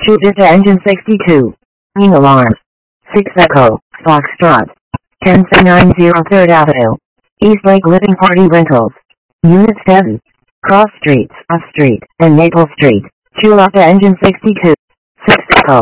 Chudita Engine 62. Green Alarms. 6 Echo, Foxtrot. 10390 3rd Avenue. East Lake Living Party Rentals. Unit 7. Cross Streets, F Street, and Maple Street. Chulapa Engine 62. 6 Echo,